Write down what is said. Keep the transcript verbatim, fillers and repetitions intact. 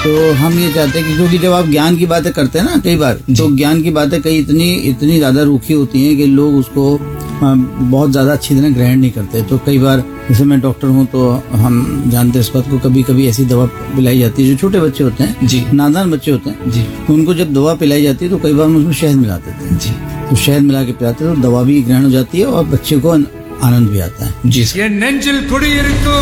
तो हम ये चाहते हैं कि क्योंकि जब आप ज्ञान की बातें करते हैं ना कई बार, तो ज्ञान की बातें कई इतनी इतनी ज्यादा रूखी होती हैं कि लोग उसको बहुत ज्यादा अच्छी तरह ग्रहण नहीं करते। तो कई बार, जैसे मैं डॉक्टर हूँ तो हम जानते हैं इस बात को, कभी कभी ऐसी दवा पिलाई जाती है जो छोटे बच्चे होते हैं जी, नादान बच्चे होते हैं जी, उनको जब दवा पिलाई जाती है तो कई बार हम उसमें शहद मिला देते हैं जी। तो शहद मिला के पिलाते हैं तो दवा भी ग्रहण हो जाती है और बच्चे को आनंद भी आता है जी।